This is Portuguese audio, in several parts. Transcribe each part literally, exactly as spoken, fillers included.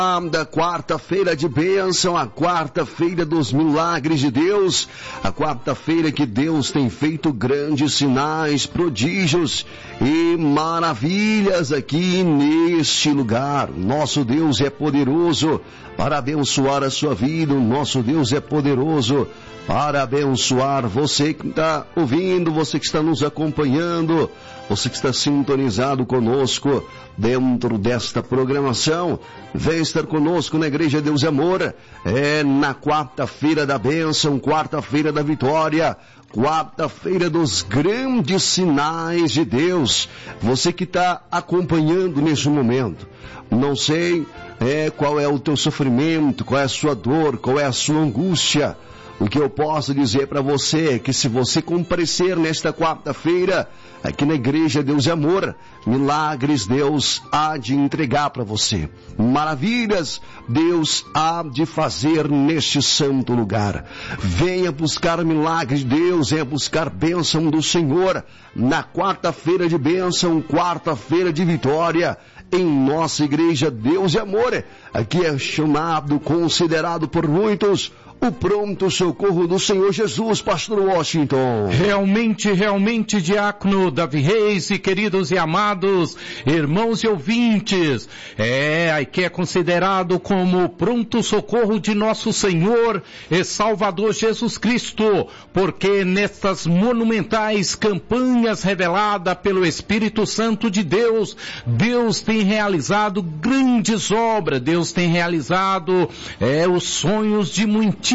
Da quarta-feira de bênção, a quarta-feira dos milagres de Deus, a quarta-feira que Deus tem feito grandes sinais, prodígios e maravilhas aqui neste lugar. Nosso Deus é poderoso para abençoar a sua vida, o nosso Deus é poderoso para abençoar você que está ouvindo, você que está nos acompanhando, você que está sintonizado conosco dentro desta programação. Vem estar conosco na Igreja Deus e Amor, é na quarta-feira da bênção, quarta-feira da vitória, quarta-feira dos grandes sinais de Deus. Você que está acompanhando neste momento, não sei é, qual é o teu sofrimento, qual é a sua dor, qual é a sua angústia. O que eu posso dizer para você é que se você comparecer nesta quarta-feira, aqui na Igreja Deus e Amor, milagres Deus há de entregar para você. Maravilhas Deus há de fazer neste santo lugar. Venha buscar milagres de Deus, venha buscar bênção do Senhor. Na quarta-feira de bênção, quarta-feira de vitória, em nossa Igreja Deus e Amor. Aqui é chamado, considerado por muitos, o pronto socorro do Senhor Jesus, pastor Washington. Realmente, realmente, diácono Davi Reis e queridos e amados irmãos e ouvintes, é, aqui é considerado como pronto socorro de nosso Senhor e Salvador Jesus Cristo, porque nestas monumentais campanhas reveladas pelo Espírito Santo de Deus, Deus tem realizado grandes obras, Deus tem realizado é, os sonhos de muitíssimas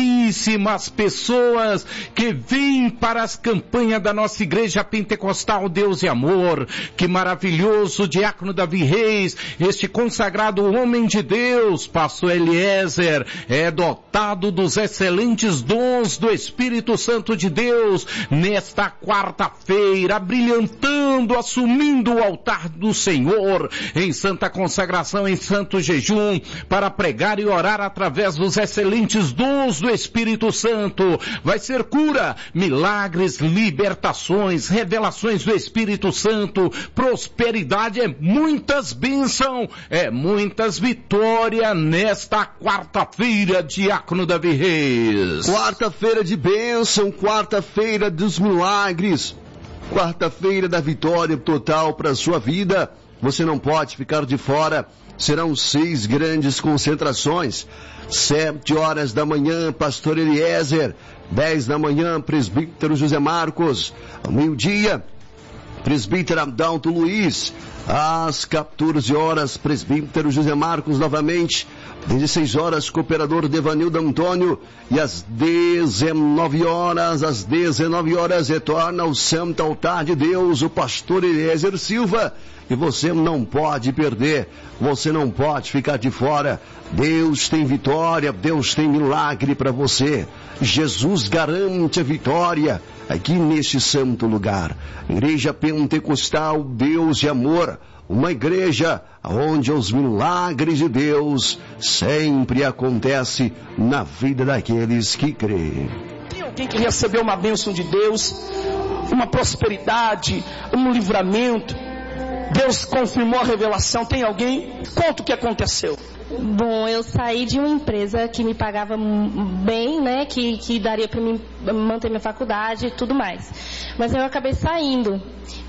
pessoas que vêm para as campanhas da nossa Igreja Pentecostal Deus e Amor. Que maravilhoso, diácono Davi Reis, este consagrado homem de Deus, pastor Eliezer, é dotado dos excelentes dons do Espírito Santo de Deus, nesta quarta-feira, brilhantando, assumindo o altar do Senhor, em santa consagração, em santo jejum, para pregar e orar através dos excelentes dons do Espírito Santo. Vai ser cura, milagres, libertações, revelações do Espírito Santo, prosperidade, é muitas bênçãos, é muitas vitórias nesta quarta-feira, diácono Davi Reis. Quarta-feira de bênção, quarta-feira dos milagres, quarta-feira da vitória total para a sua vida. Você não pode ficar de fora. Serão seis grandes concentrações. Sete horas da manhã, pastor Eliezer. Dez da manhã, presbítero José Marcos. Ao meio-dia, presbítero Adalto Luiz. Às quatorze horas, presbítero José Marcos novamente. dezesseis horas, cooperador Devanildo Antônio. E às dezenove horas, às dezenove horas, retorna ao Santo Altar de Deus, o pastor Eliezer Silva. E você não pode perder, você não pode ficar de fora. Deus tem vitória, Deus tem milagre para você. Jesus garante a vitória aqui neste santo lugar. Igreja Pentecostal Deus e Amor, uma igreja onde os milagres de Deus sempre acontecem na vida daqueles que creem. Tem alguém que recebeu uma bênção de Deus, uma prosperidade, um livramento? Deus confirmou a revelação. Tem alguém? Conta o que aconteceu. Bom, eu saí de uma empresa que me pagava bem, né, que, que daria para mim manter minha faculdade e tudo mais. Mas eu acabei saindo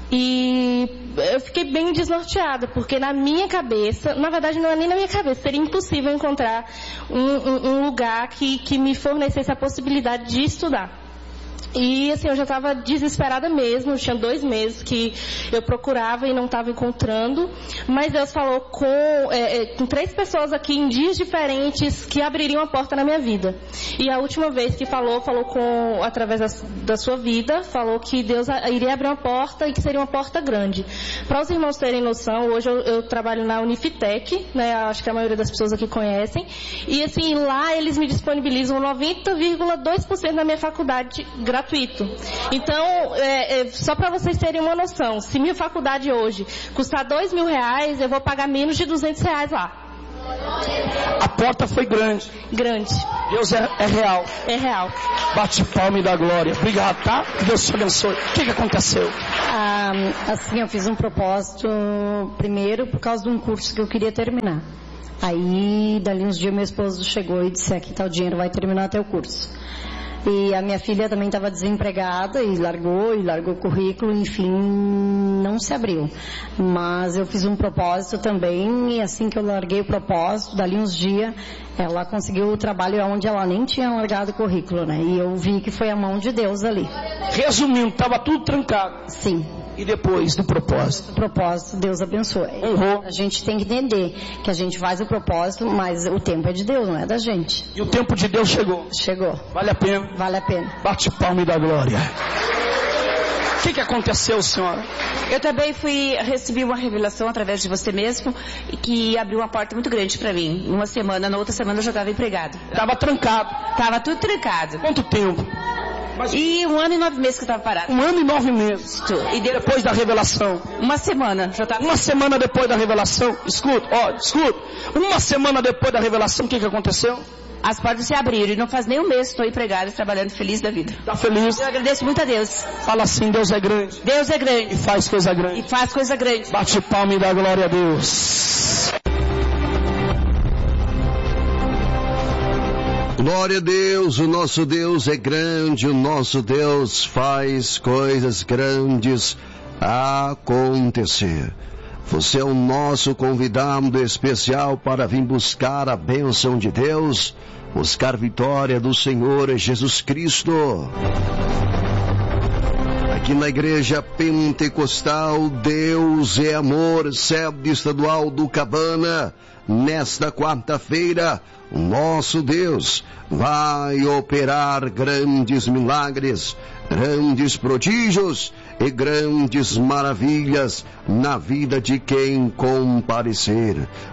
e eu fiquei bem desnorteada, porque na minha cabeça, na verdade não é nem na minha cabeça, seria impossível encontrar um, um, um lugar que, que me fornecesse a possibilidade de estudar. E assim, eu já estava desesperada mesmo, tinha dois meses que eu procurava e não estava encontrando, mas Deus falou com, é, é, com três pessoas aqui em dias diferentes que abririam a porta na minha vida. E a última vez que falou, falou com, através da, da sua vida, falou que Deus iria abrir uma porta e que seria uma porta grande. Para os irmãos terem noção, hoje eu, eu trabalho na Unifitec, né, acho que a maioria das pessoas aqui conhecem, e assim, lá eles me disponibilizam noventa vírgula dois por cento da minha faculdade gratuito. Então, é, é, só para vocês terem uma noção, se minha faculdade hoje custar dois mil reais, eu vou pagar menos de duzentos reais lá. A porta foi grande. Grande. Deus é, é real. É real. Bate palma e dá glória. Obrigado, tá? Deus te abençoe. O que, que aconteceu? Ah, assim, eu fiz um propósito, primeiro, por causa de um curso que eu queria terminar. Aí, dali uns dias, meu esposo chegou e disse, aqui tá o dinheiro, vai terminar teu curso. E a minha filha também estava desempregada e largou, e largou o currículo, enfim, não se abriu. Mas eu fiz um propósito também, e assim que eu larguei o propósito, dali uns dias, ela conseguiu o trabalho onde ela nem tinha largado o currículo, né? E eu vi que foi a mão de Deus ali. Resumindo, estava tudo trancado. Sim. E depois do propósito? O propósito, Deus abençoe. Uhum. A gente tem que entender que a gente faz o propósito, mas o tempo é de Deus, não é da gente. E o tempo de Deus chegou? Chegou. Vale a pena? Vale a pena. Bate palma e dá glória. O que, que aconteceu, senhora? Eu também fui, recebi uma revelação através de você mesmo, que abriu uma porta muito grande para mim. Uma semana, na outra semana eu já estava empregado. Estava trancado. Estava tudo trancado. Quanto tempo? Mas... E um ano e nove meses que eu estava parado. Um ano e nove meses. E depois, depois da revelação? Uma semana. Já tava... Uma semana depois da revelação? Escuta, ó, escuta. Uma semana depois da revelação, o que, que aconteceu? As portas se abriram e não faz nem um mês estou empregada, trabalhando feliz da vida. Tá feliz? Eu agradeço muito a Deus. Fala assim, Deus é grande. Deus é grande. E faz coisa grande. E faz coisa grande. Bate palma e dá glória a Deus. Glória a Deus, o nosso Deus é grande, o nosso Deus faz coisas grandes acontecer. Você é o nosso convidado especial para vir buscar a bênção de Deus, buscar vitória do Senhor Jesus Cristo. Aqui na Igreja Pentecostal, Deus é Amor, sede estadual do Cabana, nesta quarta-feira, o nosso Deus vai operar grandes milagres, grandes prodígios e grandes maravilhas na vida de quem comparecer.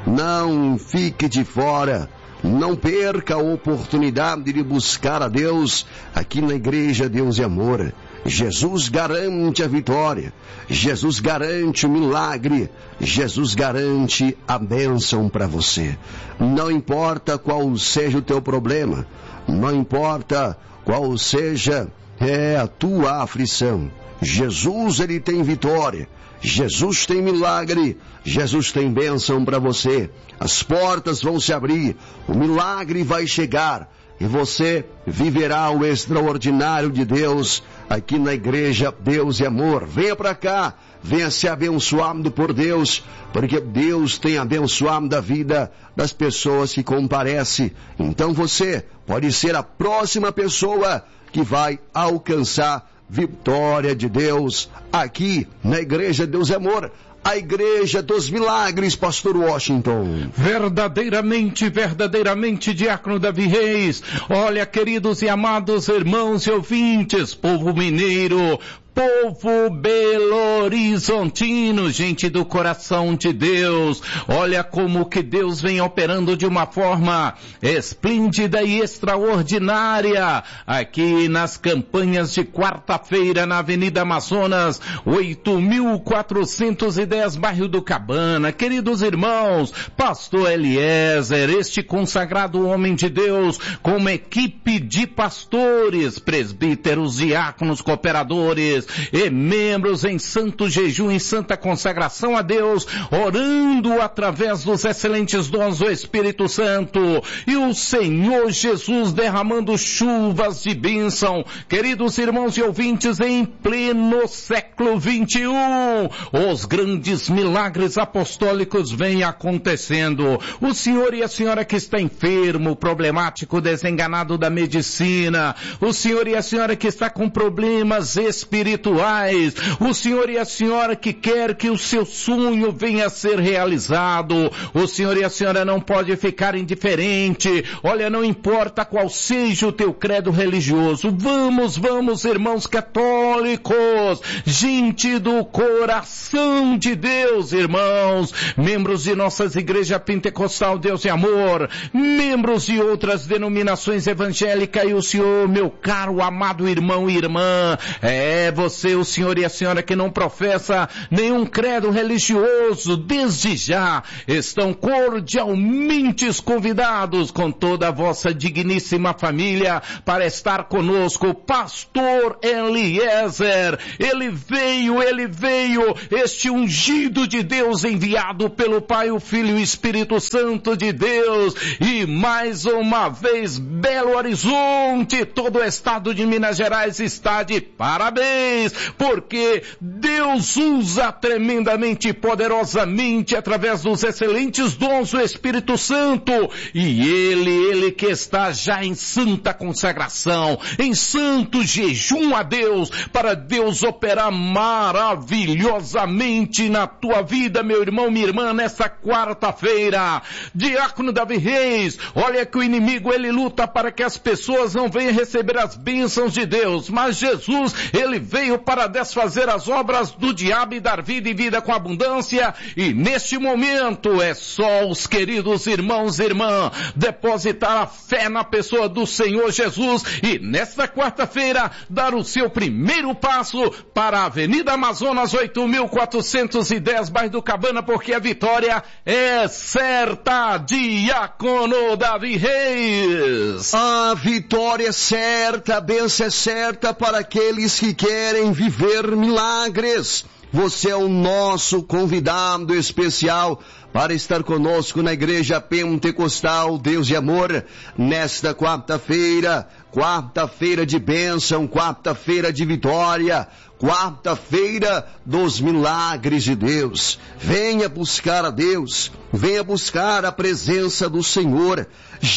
Não fique de fora. Não perca a oportunidade de buscar a Deus aqui na Igreja Deus é Amor. Jesus garante a vitória. Jesus garante o milagre. Jesus garante a bênção para você. Não importa qual seja o teu problema. Não importa qual seja é, a tua aflição. Jesus, ele tem vitória. Jesus tem milagre. Jesus tem bênção para você. As portas vão se abrir. O milagre vai chegar. E você viverá o extraordinário de Deus aqui na Igreja Deus e Amor. Venha para cá, venha ser abençoado por Deus, porque Deus tem abençoado a vida das pessoas que comparecem. Então você pode ser a próxima pessoa que vai alcançar vitória de Deus aqui na Igreja Deus e Amor. A Igreja dos Milagres, Pastor Washington. Verdadeiramente, verdadeiramente, Diácono Davi Reis. Olha, queridos e amados irmãos e ouvintes, povo mineiro, povo belo-horizontino, gente do coração de Deus, olha como que Deus vem operando de uma forma esplêndida e extraordinária aqui nas campanhas de quarta-feira na Avenida Amazonas, oito mil quatrocentos e dez, bairro do Cabana. Queridos irmãos, Pastor Eliezer, este consagrado homem de Deus, com uma equipe de pastores, presbíteros, diáconos, cooperadores e membros em santo jejum e santa consagração a Deus, orando através dos excelentes dons do Espírito Santo, e o Senhor Jesus derramando chuvas de bênção, queridos irmãos e ouvintes, em pleno século vinte e um, os grandes milagres apostólicos vêm acontecendo. O senhor e a senhora que está enfermo, problemático, desenganado da medicina, o senhor e a senhora que está com problemas espirituais, o senhor e a senhora que quer que o seu sonho venha a ser realizado, o senhor e a senhora não pode ficar indiferente. Olha, não importa qual seja o teu credo religioso, vamos, vamos, irmãos católicos, gente do coração de Deus, irmãos, membros de nossas igrejas pentecostal Deus e Amor, membros de outras denominações evangélicas, e o senhor, meu caro amado irmão e irmã, é, você você, o senhor e a senhora que não professa nenhum credo religioso, desde já estão cordialmente convidados com toda a vossa digníssima família para estar conosco. O pastor Eliezer, ele veio, ele veio, este ungido de Deus enviado pelo Pai, o Filho e o Espírito Santo de Deus. E mais uma vez, Belo Horizonte, todo o estado de Minas Gerais está de parabéns, porque Deus usa tremendamente e poderosamente através dos excelentes dons do Espírito Santo, e ele, ele que está já em santa consagração, em santo jejum a Deus, para Deus operar maravilhosamente na tua vida, meu irmão, minha irmã, nessa quarta-feira. Diácono Davi Reis, olha que o inimigo, ele luta para que as pessoas não venham receber as bênçãos de Deus, mas Jesus, ele veio para desfazer as obras do diabo e dar vida e vida com abundância, e neste momento é só os queridos irmãos e irmãs depositar a fé na pessoa do Senhor Jesus e nesta quarta-feira dar o seu primeiro passo para a Avenida Amazonas oito mil quatrocentos e dez, bairro do Cabana, porque a vitória é certa. Diácono Davi Reis. A vitória é certa, a bênção é certa para aqueles que querem viver milagres. Você é o nosso convidado especial para estar conosco na Igreja Pentecostal Deus de Amor, nesta quarta-feira, quarta-feira de bênção, quarta-feira de vitória, quarta-feira dos milagres de Deus. Venha buscar a Deus, venha buscar a presença do Senhor.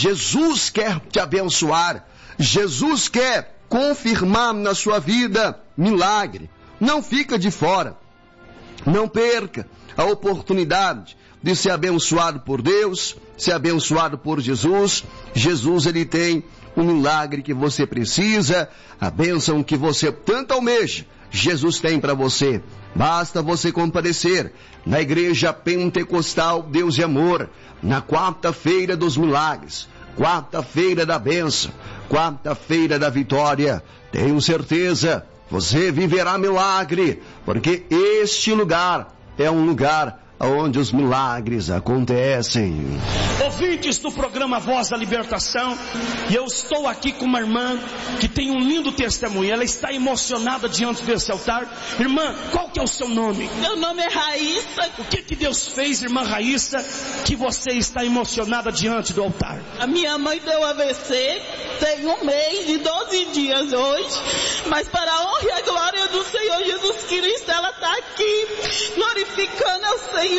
Jesus quer te abençoar, Jesus quer confirmar na sua vida milagre. Não fica de fora, não perca a oportunidade de ser abençoado por Deus, ser abençoado por Jesus. Jesus, ele tem o milagre que você precisa, a bênção que você tanto almeja. Jesus tem para você. Basta você comparecer na Igreja Pentecostal Deus de Amor, na quarta-feira dos milagres, quarta-feira da bênção, quarta-feira da vitória. Tenho certeza, você viverá milagre, porque este lugar é um lugar onde os milagres acontecem. Ouvintes do programa Voz da Libertação, e eu estou aqui com uma irmã que tem um lindo testemunho. Ela está emocionada diante desse altar. Irmã, qual que é o seu nome? Meu nome é Raíssa. O que que Deus fez, irmã Raíssa, que você está emocionada diante do altar? A minha mãe deu A V C, tem um mês e doze dias hoje, mas para a honra e a glória do Senhor Jesus Cristo, ela está aqui, glorificando ao Senhor.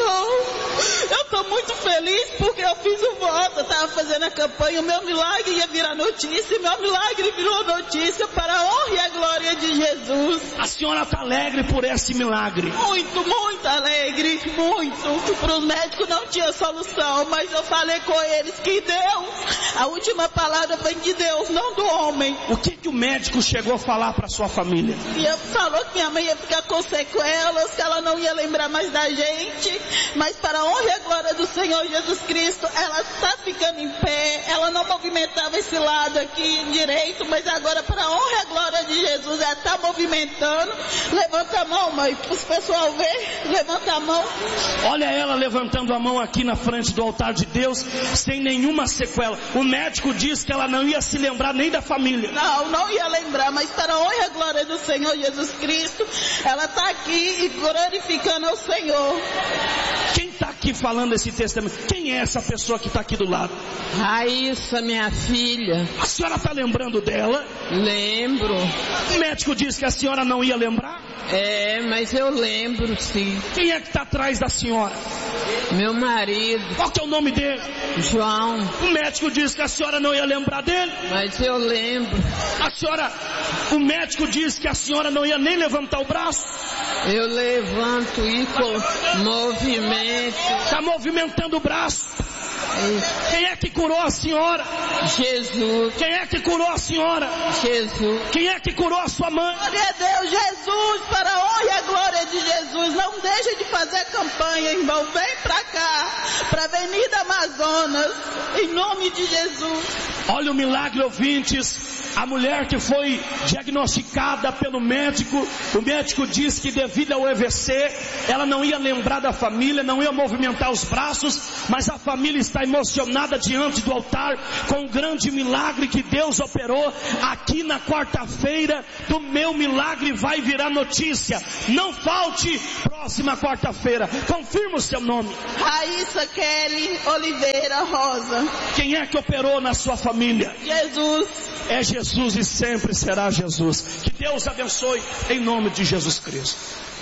Eu estou muito feliz porque eu fiz o voto, eu estava fazendo a campanha, o meu milagre ia virar notícia, e meu milagre virou notícia para a honra e a glória de Jesus. A senhora está alegre por esse milagre? Muito, muito alegre, muito. Para os médicos não tinha solução, mas eu falei com eles que Deus, a última palavra vem de Deus, não do homem. O que que o médico chegou a falar para sua família? E ele falou que minha mãe ia ficar com sequelas, que ela não ia lembrar mais da gente, mas para a honra e a glória do Senhor Jesus Cristo, ela está ficando em pé. Ela não movimentava esse lado aqui direito, mas agora para a honra e a glória de Jesus, ela está movimentando. Levanta a mão, mãe, para os pessoal ver. Levanta a mão. Olha ela levantando a mão aqui na frente do altar de Deus, sem nenhuma sequela. O médico disse que ela não ia se lembrar nem da família. Não, não ia lembrar, mas para a honra e a glória do Senhor Jesus Cristo, ela está aqui e glorificando ao Senhor. Quem está aqui falando esse testemunho? Quem é essa pessoa que está aqui do lado? Raíssa, minha filha. A senhora está lembrando dela? Lembro. O médico disse que a senhora não ia lembrar? É, mas eu lembro sim. Quem é que está atrás da senhora? Meu marido. Qual que é o nome dele? João. O médico disse que a senhora não ia lembrar dele? Mas eu lembro. A senhora, o médico disse que a senhora não ia nem levantar o braço? Eu levanto e com movimento. Está movimentando o braço? Quem é que curou a senhora? Jesus. Quem é que curou a senhora? Jesus. Quem é que curou a sua mãe? Glória a Deus, Jesus, para a honra e a glória glória de Jesus. Não deixe de fazer campanha, irmão. Vem pra cá, pra Avenida Amazonas, em nome de Jesus. Olha o milagre, ouvintes. A mulher que foi diagnosticada pelo médico, o médico disse que devido ao E V C, ela não ia lembrar da família, não ia movimentar os braços, mas a família está emocionada diante do altar com o grande milagre que Deus operou. Aqui na quarta-feira do meu milagre vai virar notícia. Não falte, próxima quarta-feira. Confirma o seu nome. Raíssa Kelly Oliveira Rosa. Quem é que operou na sua família? Jesus. É Jesus e sempre será Jesus. Que Deus abençoe em nome de Jesus Cristo.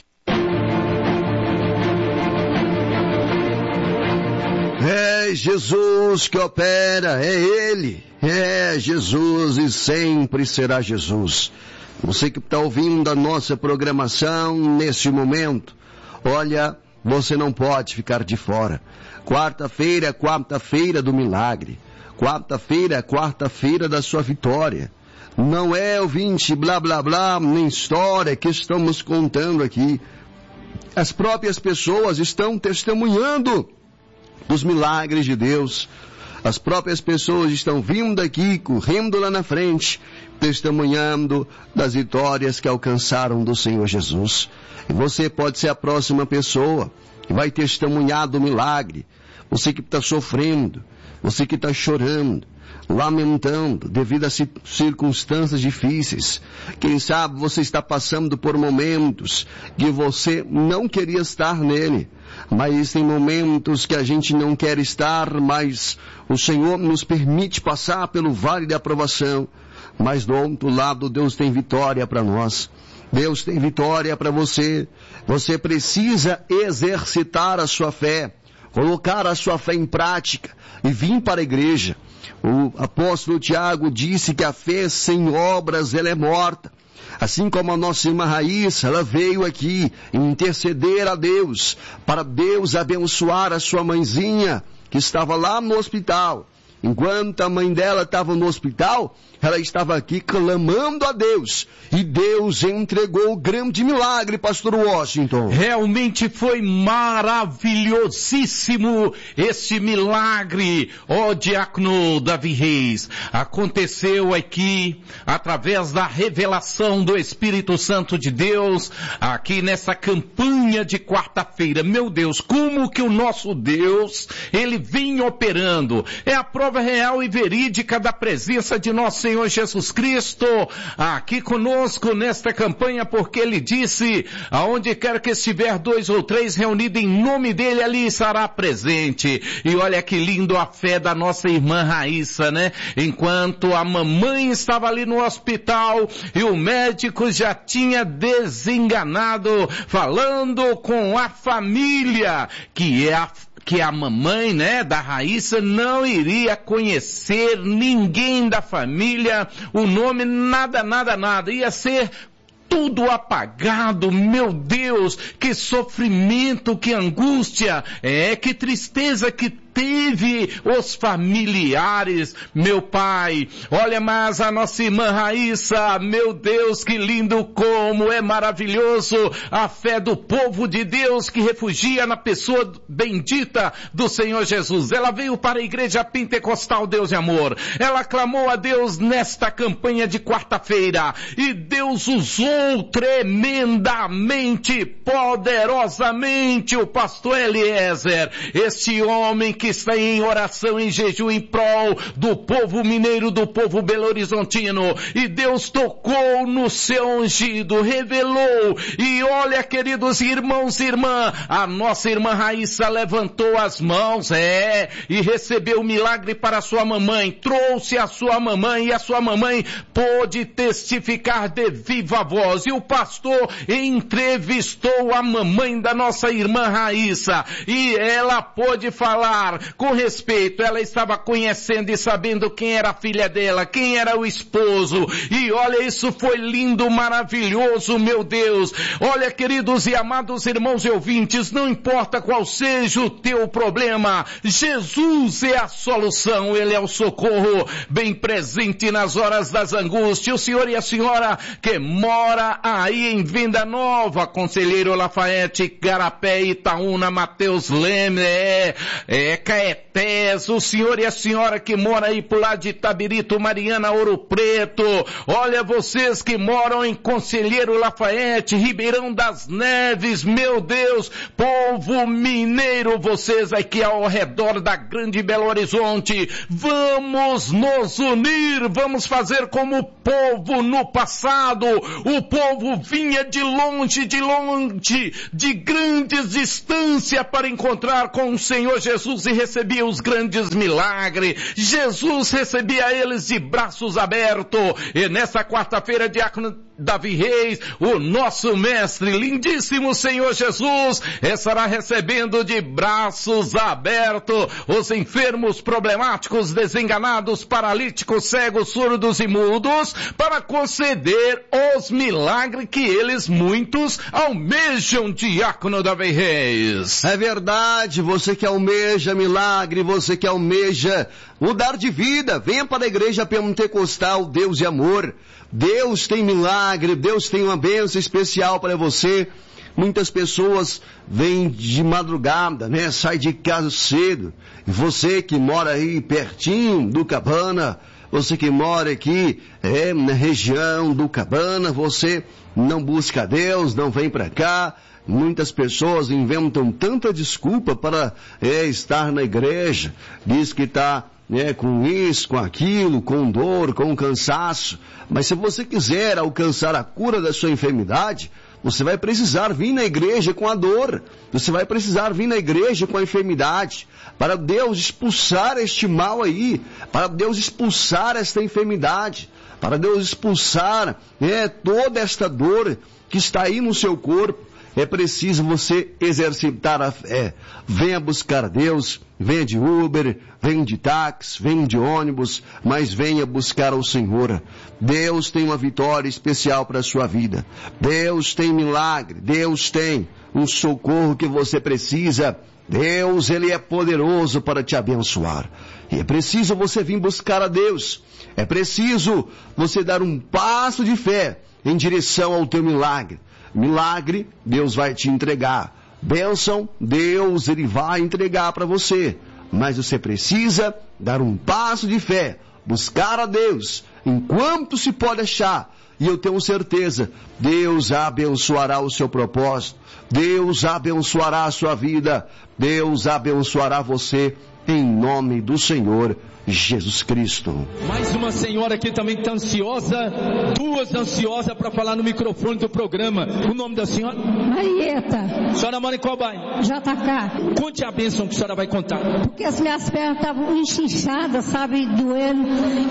É Jesus que opera, é Ele, é Jesus e sempre será Jesus. Você que está ouvindo a nossa programação nesse momento, olha, você não pode ficar de fora. Quarta-feira é quarta-feira do milagre. Quarta-feira é quarta-feira da sua vitória. Não é, ouvinte, blá blá blá, nem história que estamos contando aqui. As próprias pessoas estão testemunhando dos milagres de Deus. As próprias pessoas estão vindo aqui, correndo lá na frente, testemunhando das vitórias que alcançaram do Senhor Jesus. E você pode ser a próxima pessoa que vai testemunhar do milagre. Você que está sofrendo, você que está chorando, lamentando devido a circunstâncias difíceis. Quem sabe você está passando por momentos que você não queria estar nele. Mas tem momentos que a gente não quer estar, mas o Senhor nos permite passar pelo vale da aprovação. Mas do outro lado, Deus tem vitória para nós. Deus tem vitória para você. Você precisa exercitar a sua fé, colocar a sua fé em prática e vir para a igreja. O apóstolo Tiago disse que a fé sem obras ela é morta. Assim como a nossa irmã Raíssa, ela veio aqui interceder a Deus, para Deus abençoar a sua mãezinha, que estava lá no hospital. Enquanto a mãe dela estava no hospital, ela estava aqui clamando a Deus. E Deus entregou o grande milagre, pastor Washington. Realmente foi maravilhosíssimo esse milagre, ó diácono Davi Reis. Aconteceu aqui, através da revelação do Espírito Santo de Deus, aqui nessa campanha de quarta-feira. Meu Deus, como que o nosso Deus, ele vem operando. É a prova real e verídica da presença de nosso Senhor Jesus Cristo aqui conosco nesta campanha, porque ele disse, aonde quer que estiver dois ou três reunidos em nome dele, ali estará presente. E olha que lindo a fé da nossa irmã Raíssa, né? Enquanto a mamãe estava ali no hospital e o médico já tinha desenganado, falando com a família, que é a que a mamãe, né, da Raíssa não iria conhecer ninguém da família, o nome, nada, nada, nada, ia ser tudo apagado. Meu Deus, que sofrimento, que angústia, é, que tristeza que teve os familiares, meu pai. Olha, mas a nossa irmã Raíssa, meu Deus, que lindo, como é maravilhoso a fé do povo de Deus que refugia na pessoa bendita do Senhor Jesus. Ela veio para a igreja pentecostal Deus e Amor. Ela clamou a Deus nesta campanha de quarta-feira e Deus usou tremendamente, poderosamente o pastor Eliezer, este homem que está em oração, em jejum, em prol do povo mineiro, do povo belo-horizontino, e Deus tocou no seu ungido, revelou, e olha, queridos irmãos e irmãs, a nossa irmã Raíssa levantou as mãos, é, e recebeu o milagre para a sua mamãe, trouxe a sua mamãe, e a sua mamãe pôde testificar de viva voz, e o pastor entrevistou a mamãe da nossa irmã Raíssa, e ela pôde falar, falar com respeito. Ela estava conhecendo e sabendo quem era a filha dela, quem era o esposo. E olha, isso foi lindo, maravilhoso, meu Deus. Olha, queridos e amados irmãos e ouvintes, não importa qual seja o teu problema, Jesus é a solução, Ele é o socorro bem presente nas horas das angústias. O senhor e a senhora que mora aí em Venda Nova, Conselheiro Lafayette, Garapé, Itaúna, Mateus Leme, é, é Caetés, o senhor e a senhora que mora aí por lá de Itabirito, Mariana, Ouro Preto, olha, vocês que moram em Conselheiro Lafayette, Ribeirão das Neves, meu Deus, povo mineiro, vocês aqui ao redor da grande Belo Horizonte, vamos nos unir, vamos fazer como o povo no passado. O povo vinha de longe, de longe, de grandes distâncias para encontrar com o Senhor Jesus e recebia os grandes milagres. Jesus recebia eles de braços abertos. E nessa quarta-feira, diácono Davi Reis, o nosso mestre, lindíssimo Senhor Jesus, estará recebendo de braços abertos os enfermos, problemáticos, desenganados, paralíticos, cegos, surdos e mudos, para conceder os milagres que eles muitos almejam, diácono Davi Reis. É verdade, você que almeja milagre, você que almeja mudar de vida, venha para a igreja pentecostal Deus e Amor. Deus tem milagre, Deus tem uma bênção especial para você. Muitas pessoas vêm de madrugada, né? Sai de casa cedo. E você que mora aí pertinho do Cabana, você que mora aqui é, na região do Cabana, você não busca Deus, não vem para cá. Muitas pessoas inventam tanta desculpa para é, estar na igreja. Diz que está né, com isso, com aquilo, com dor, com cansaço. Mas se você quiser alcançar a cura da sua enfermidade, você vai precisar vir na igreja com a dor. Você vai precisar vir na igreja com a enfermidade. Para Deus expulsar este mal aí. Para Deus expulsar esta enfermidade. Para Deus expulsar né, toda esta dor que está aí no seu corpo. É preciso você exercitar a fé. Venha buscar a Deus, venha de Uber, venha de táxi, venha de ônibus, mas venha buscar ao Senhor. Deus tem uma vitória especial para a sua vida. Deus tem milagre, Deus tem um socorro que você precisa. Deus, Ele é poderoso para te abençoar. E é preciso você vir buscar a Deus. É preciso você dar um passo de fé em direção ao teu milagre. Milagre, Deus vai te entregar. Bênção, Deus, Ele vai entregar para você. Mas você precisa dar um passo de fé, buscar a Deus, enquanto se pode achar. E eu tenho certeza, Deus abençoará o seu propósito. Deus abençoará a sua vida. Deus abençoará você, em nome do Senhor Jesus Cristo. Mais uma senhora aqui também que está ansiosa, duas ansiosas para falar no microfone do programa. O nome da senhora? Marieta. A senhora mora em qual bairro? J K. Conte a bênção que a senhora vai contar. Porque as minhas pernas estavam inchinchadas, sabe, doendo,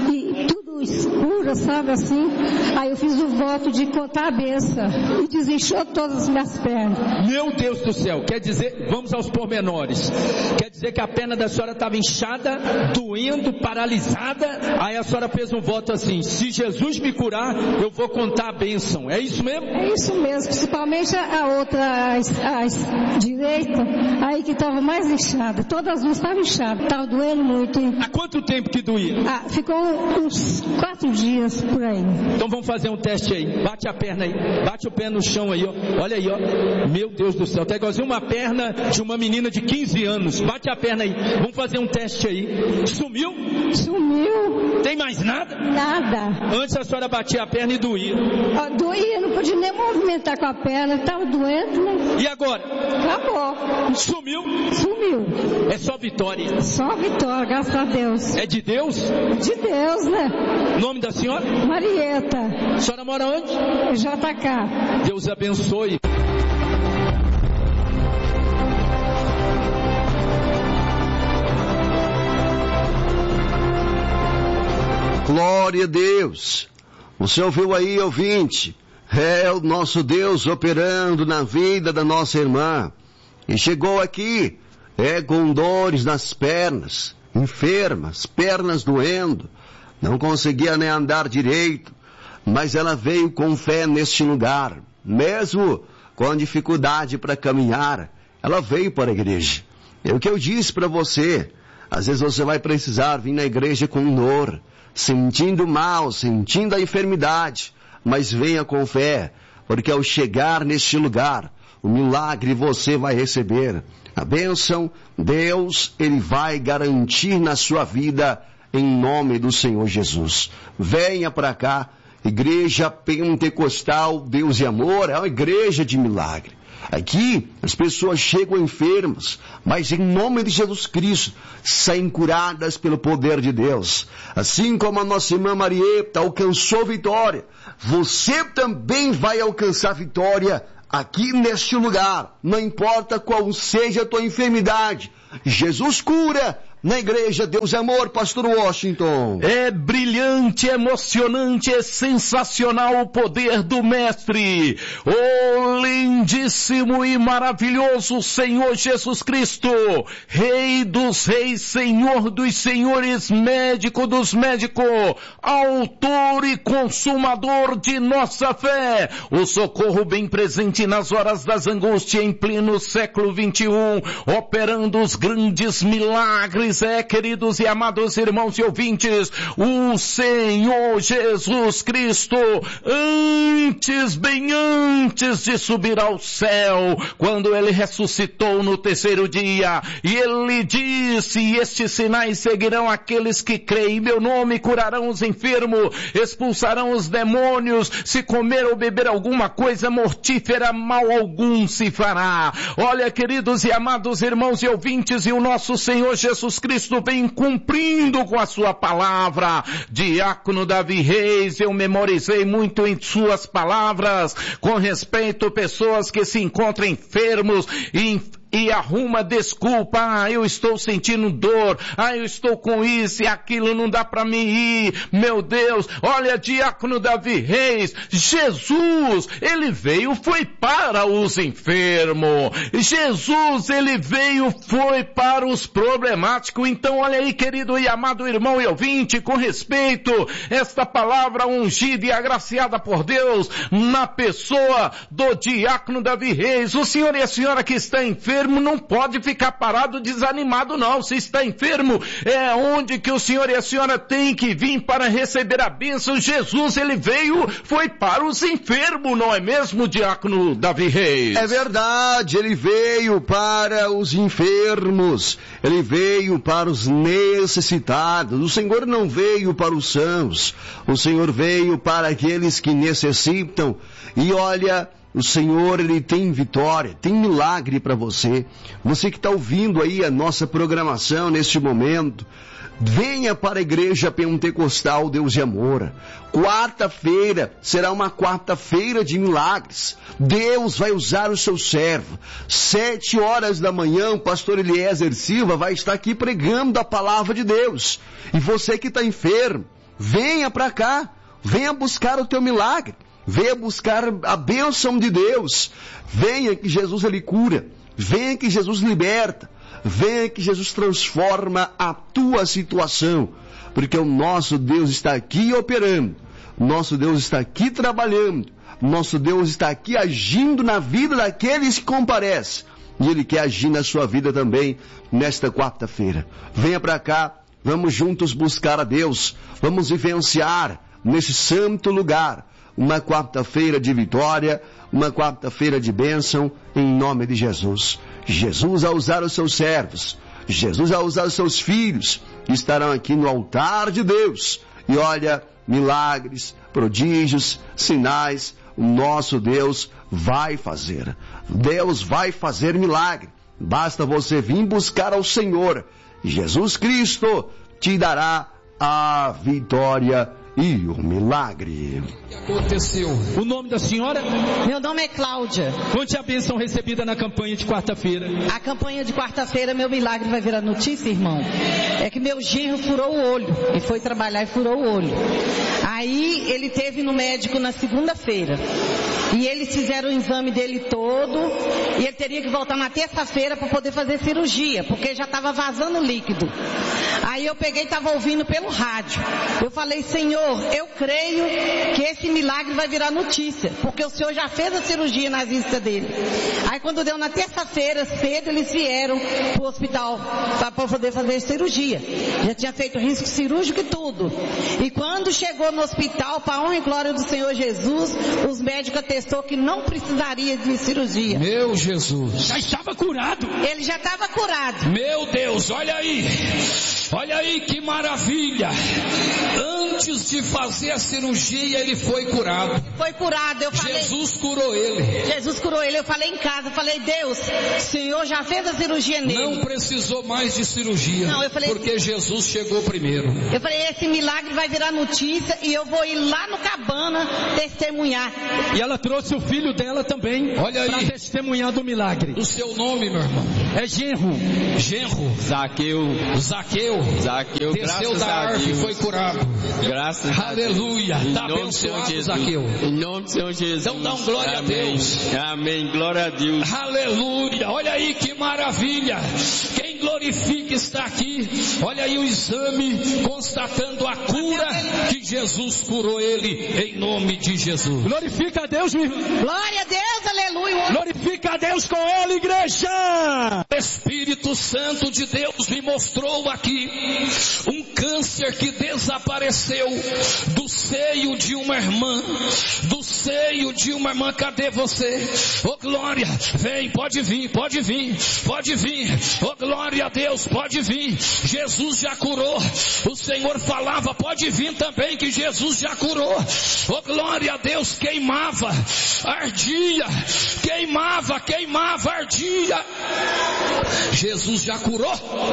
e tudo escuro, sabe, assim. Aí eu fiz o voto de contar a bênção e desinchou todas as minhas pernas. Meu Deus do céu, quer dizer, vamos aos pormenores. Quer dizer que a perna da senhora estava inchada, doendo, paralisada, aí a senhora fez um voto assim: se Jesus me curar, eu vou contar a bênção. É isso mesmo? É isso mesmo, principalmente a outra, a, a direita, aí que estava mais inchada. Todas as duas estavam inchadas, estava doendo muito. Há quanto tempo que doía? Ah, ficou uns quatro dias por aí. Então vamos fazer um teste aí. Bate a perna aí, bate o pé no chão aí, ó. Olha aí, ó. Meu Deus do céu, tá igualzinho uma perna de uma menina de quinze anos. Bate a perna aí. Vamos fazer um teste aí. Sumiu? Sumiu. Tem mais nada? Nada. Antes a senhora batia a perna e doía. Ah, doía, não podia nem movimentar com a perna, estava doendo, né? E agora? Acabou. Sumiu? Sumiu. É só vitória. Só vitória, graças a Deus. É de Deus? De Deus, né? Nome da senhora? Marieta. A senhora mora onde? J K. Deus abençoe. Glória a Deus. Você ouviu aí, ouvinte? É o nosso Deus operando na vida da nossa irmã. E chegou aqui é com dores nas pernas, enfermas, pernas doendo, não conseguia nem andar direito, mas ela veio com fé neste lugar, mesmo com dificuldade para caminhar, ela veio para a igreja. É o que eu disse para você, às vezes você vai precisar vir na igreja com dor, sentindo mal, sentindo a enfermidade, mas venha com fé, porque ao chegar neste lugar, o milagre você vai receber. A bênção, Deus, Ele vai garantir na sua vida, em nome do Senhor Jesus. Venha para cá, Igreja Pentecostal Deus e Amor, é uma igreja de milagre. Aqui, as pessoas chegam enfermas, mas em nome de Jesus Cristo, saem curadas pelo poder de Deus. Assim como a nossa irmã Marieta alcançou vitória, você também vai alcançar vitória aqui neste lugar. Não importa qual seja a tua enfermidade, Jesus cura. Na igreja Deus é Amor, Pastor Washington. É brilhante, emocionante, é sensacional o poder do Mestre. O lindíssimo e maravilhoso Senhor Jesus Cristo, Rei dos Reis, Senhor dos Senhores, Médico dos Médicos, Autor e Consumador de nossa fé. O socorro bem presente nas horas das angústias em pleno século vinte e um, operando os grandes milagres. É, queridos e amados irmãos e ouvintes, o Senhor Jesus Cristo, antes, bem antes de subir ao céu, quando Ele ressuscitou no terceiro dia, e Ele disse, e estes sinais seguirão aqueles que creem, em meu nome curarão os enfermos, expulsarão os demônios, se comer ou beber alguma coisa mortífera, mal algum se fará. Olha, queridos e amados irmãos e ouvintes, e o nosso Senhor Jesus Cristo vem cumprindo com a sua palavra. Diácono Davi Reis, eu memorizei muito em suas palavras, com respeito a pessoas que se encontram enfermos e e arruma desculpa, ah, eu estou sentindo dor, ah, eu estou com isso e aquilo, não dá para mim ir, meu Deus. Olha, Diácono Davi Reis, Jesus, Ele veio, foi para os enfermos, Jesus, Ele veio, foi para os problemáticos. Então olha aí, querido e amado irmão e ouvinte, com respeito, esta palavra ungida e agraciada por Deus, na pessoa do Diácono Davi Reis, o senhor e a senhora que está enfermo, não pode ficar parado, desanimado não. Se está enfermo, é onde que o senhor e a senhora tem que vir para receber a bênção. Jesus, Ele veio, foi para os enfermos, não é mesmo, Diácono Davi Reis? É verdade, Ele veio para os enfermos, Ele veio para os necessitados. O Senhor não veio para os sãos, o Senhor veio para aqueles que necessitam. E olha, o Senhor, Ele tem vitória, tem milagre para você. Você que está ouvindo aí a nossa programação neste momento, venha para a Igreja Pentecostal Deus e Amor. Quarta-feira será uma quarta-feira de milagres. Deus vai usar o seu servo. Sete horas da manhã, o pastor Eliezer Silva vai estar aqui pregando a palavra de Deus. E você que está enfermo, venha para cá, venha buscar o teu milagre. Venha buscar a bênção de Deus. Venha que Jesus Ele cura. Venha que Jesus liberta. Venha que Jesus transforma a tua situação. Porque o nosso Deus está aqui operando. Nosso Deus está aqui trabalhando. Nosso Deus está aqui agindo na vida daqueles que comparecem. E Ele quer agir na sua vida também nesta quarta-feira. Venha para cá. Vamos juntos buscar a Deus. Vamos vivenciar nesse santo lugar uma quarta-feira de vitória, uma quarta-feira de bênção, em nome de Jesus. Jesus a usar os seus servos, Jesus a usar os seus filhos, que estarão aqui no altar de Deus. E olha, milagres, prodígios, sinais, o nosso Deus vai fazer. Deus vai fazer milagre. Basta você vir buscar ao Senhor. Jesus Cristo te dará a vitória e o milagre. O que aconteceu? O nome da senhora? Meu nome é Cláudia. Conte a bênção recebida na campanha de quarta-feira. A campanha de quarta-feira, meu milagre vai virar notícia, irmão. É que meu genro furou o olho. E foi trabalhar e furou o olho. Aí ele teve no médico na segunda-feira. E eles fizeram o exame dele todo, e ele teria que voltar na terça-feira para poder fazer cirurgia, porque já estava vazando líquido. Aí eu peguei e estava ouvindo pelo rádio. Eu falei, Senhor, eu creio que esse milagre vai virar notícia, porque o Senhor já fez a cirurgia na vista dele. Aí quando deu na terça-feira, cedo, eles vieram para o hospital para poder fazer a cirurgia. Já tinha feito risco cirúrgico e tudo. E quando chegou no hospital, para a honra e glória do Senhor Jesus, os médicos atestou que não precisaria de cirurgia. Meu Jesus. Já estava curado. Ele já estava curado. Meu Deus, olha aí. Olha aí que maravilha. Antes de fazer a cirurgia, ele foi curado. Foi curado, eu falei. Jesus curou ele. Jesus curou ele. Eu falei em casa, eu falei, Deus, o Senhor já fez a cirurgia nele. Não precisou mais de cirurgia. Não, eu falei, porque Jesus chegou primeiro. Eu falei, esse milagre vai virar notícia e eu vou ir lá no Cabana testemunhar. E ela trouxe o filho dela também. Olha aí. Para testemunhar do milagre. O seu nome, meu irmão? É Genro. Genro. Zaqueu. Zaqueu. Zaqueu. Desceu da árvore e foi curado. Graças Aleluia. Está abençoado, Zaqueu. Em nome do Senhor Jesus. Então dá um glória Amém. a Deus. Amém. Glória a Deus. Aleluia. Olha aí que maravilha. Quem glorifica está aqui. Olha aí o exame constatando a cura que Jesus curou ele em nome de Jesus. Glorifica a Deus, meu irmão. Glória a Deus, aleluia. Glorifica a Deus com ele, igreja. O Espírito Santo de Deus me mostrou aqui um câncer que desapareceu do seio de uma irmã, do seio de uma irmã. Cadê você? Oh glória, vem, pode vir, pode vir, pode vir. Oh glória a Deus, pode vir. Jesus já curou. O Senhor falava, pode vir também que Jesus já curou. Oh glória a Deus, queimava, ardia, queimava, queimava, ardia. Jesus já curou.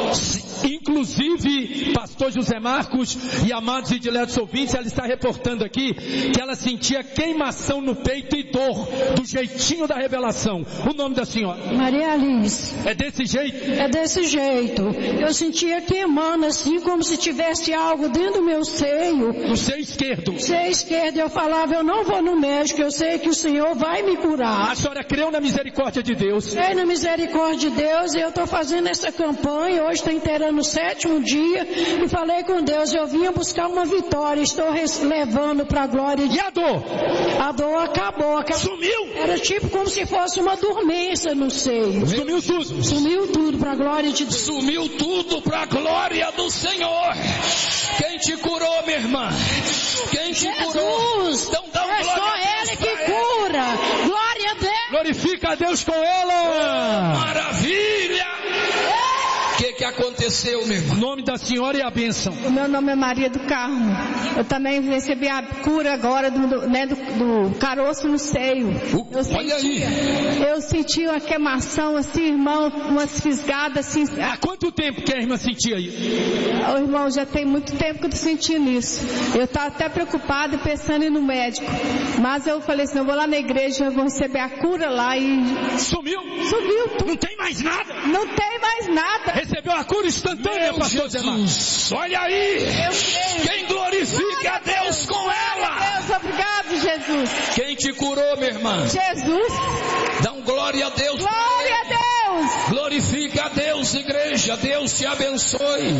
Inclusive, pastor José Marcos e amados e diletos ouvintes, ela está reportando aqui que ela sentia queimação no peito e dor, do jeitinho da revelação. O nome da senhora? Maria Alice. É desse jeito? É desse jeito. Eu sentia queimando assim, como se tivesse algo dentro do meu seio. No seio esquerdo? Seio esquerdo. Eu falava, eu não vou no médico, eu sei que o Senhor vai me curar. A senhora creu na misericórdia de Deus? Creio na misericórdia de Deus, e eu estou fazendo essa campanha, hoje está inteirando o sétimo dia, e falei com Deus, eu vinha buscar uma vitória, estou levando para a glória de... E a dor? A dor acabou, acabou. Sumiu? Era tipo como se fosse uma dormência no seio. Sumiu tudo? Sumiu tudo para a glória de Deus. Sumiu tudo para a glória do Senhor. Quem te curou, minha irmã? Quem te Jesus, curou? Então dá um é glória só a Deus Ele que pra cura. Ela. Glória a Deus. Glorifica a Deus com ela. Maravilha. O que, que aconteceu, meu irmão? O nome da senhora e a bênção. O meu nome é Maria do Carmo. Eu também recebi a cura agora do, do, né, do, do caroço no seio. O, eu olha sentia, aí. Eu senti uma queimação assim, irmão, umas fisgadas assim. Há quanto tempo que a irmã sentia isso? O irmão, já tem muito tempo que eu tô sentindo isso. Eu estava até preocupada e pensando em ir no médico. Mas eu falei assim, eu vou lá na igreja, eu vou receber a cura lá e... Sumiu? Sumiu tudo. Não tem mais nada? Não tem mais nada. Recebeu a cura instantânea, Meu pastor Jesus. Olha aí. Quem glorifica a Deus com ela. Deus, obrigado, Jesus. Quem te curou, minha irmã? Jesus. Dá um glória a Deus. Glória a Deus. Glorifica a Deus, igreja. Deus te abençoe.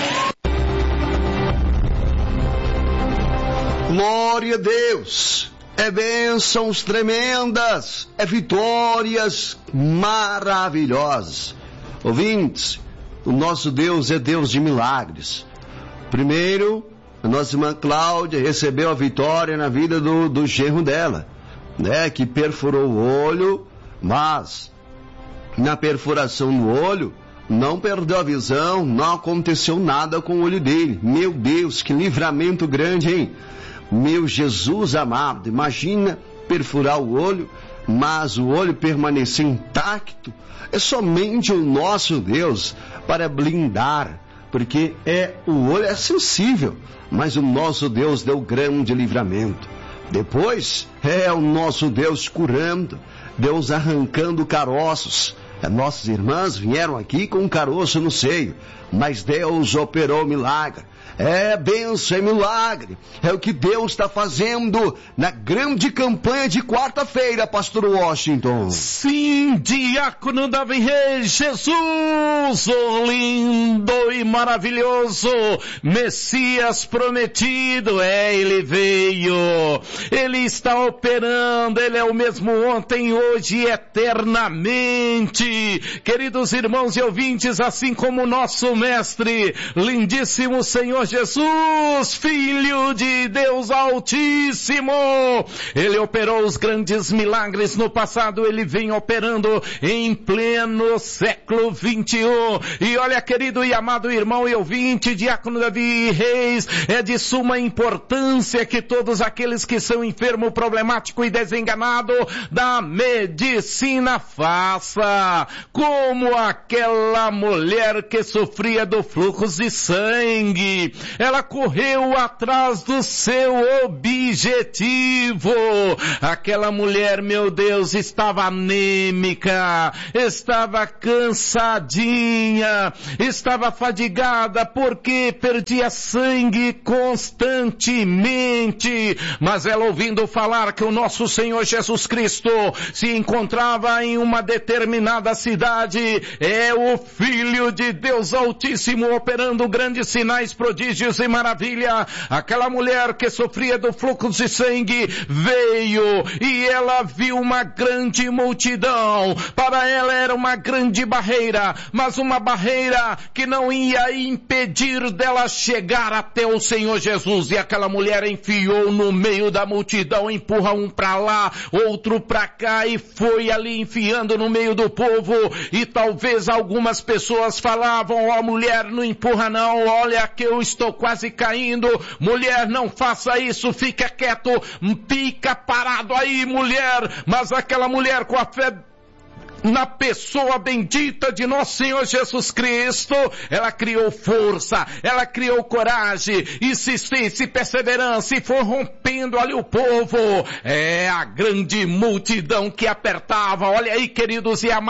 Glória a Deus. É bênçãos tremendas. É vitórias maravilhosas. Ouvintes, o nosso Deus é Deus de milagres. Primeiro, a nossa irmã Cláudia recebeu a vitória na vida do, do genro dela, né, que perfurou o olho, mas na perfuração no olho, não perdeu a visão, não aconteceu nada com o olho dele. Meu Deus, que livramento grande, hein? Meu Jesus amado, imagina perfurar o olho, mas o olho permanecer intacto. É somente o nosso Deus para blindar, porque é o olho é sensível, mas o nosso Deus deu grande livramento. Depois é o nosso Deus curando, Deus arrancando caroços. Nossas irmãs vieram aqui com um caroço no seio. mas Deus operou milagre. É bênção, é milagre. É o que Deus está fazendo na grande campanha de quarta-feira, pastor Washington. Sim, diácono Davi Reis, Jesus, o lindo e maravilhoso Messias prometido. É, ele veio. Ele está operando. Ele é o mesmo ontem, hoje e eternamente. Queridos irmãos e ouvintes, assim como o nosso mestre, lindíssimo Senhor Jesus, Filho de Deus Altíssimo, ele operou os grandes milagres no passado, ele vem operando em pleno século vinte e um. E olha, querido e amado irmão e ouvinte, diácono Davi Reis, é de suma importância que todos aqueles que são enfermo, problemático e desenganado da medicina faça como aquela mulher que sofria do fluxo de sangue. Ela correu atrás do seu objetivo. Aquela mulher, meu Deus, estava anêmica, estava cansadinha, estava fadigada porque perdia sangue constantemente. Mas ela, ouvindo falar que o nosso Senhor Jesus Cristo se encontrava em uma determinada cidade, é o Filho de Deus Altíssimo operando grandes sinais, prodígios e maravilha. Aquela mulher que sofria do fluxo de sangue veio e ela viu uma grande multidão. Para ela era uma grande barreira, mas uma barreira que não ia impedir dela chegar até o Senhor Jesus. E aquela mulher enfiou no meio da multidão, empurra um para lá, outro para cá e foi ali enfiando no meio do povo. E talvez algumas pessoas falavam: ó, mulher, não empurra não, olha que eu estou quase caindo. Mulher, não faça isso, fica quieto, fica parado aí, mulher. Mas aquela mulher, com a fé na pessoa bendita de nosso Senhor Jesus Cristo, ela criou força, ela criou coragem, insistência e perseverança, e foi rompendo ali o povo. É a grande multidão que apertava. Olha aí, queridos e amados,